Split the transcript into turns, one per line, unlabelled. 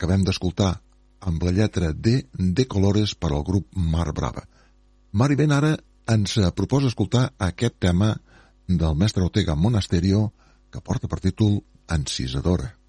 l'acabem d'escoltar amb la lletra de Colores per al grup Mar Brava. Mari Ben ara ens proposa escoltar aquest tema del mestre Ortega Monasterio que porta per títol Encisadora.